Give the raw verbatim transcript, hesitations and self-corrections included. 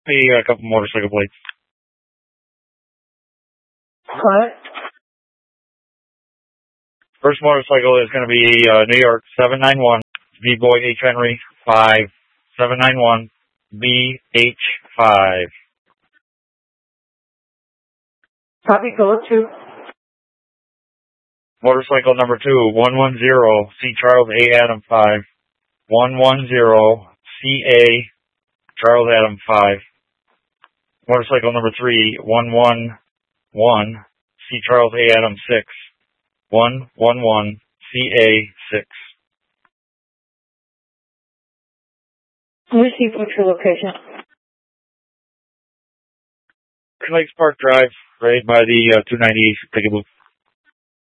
Maybe a couple motorcycle plates. What? First motorcycle is going to be uh, New York seven nine one, V Boy H Henry five, seven nine one, B H five. Copy, go to. Motorcycle number two, one one zero, C Charles A Adam five, one one zero, C A Charles Adam five. Motorcycle number three, one one one, C Charles A Adam six, one one one, C A six. Receive what's your location? Lakes Park Drive, right by the uh, two ninety-eight Picket Loop.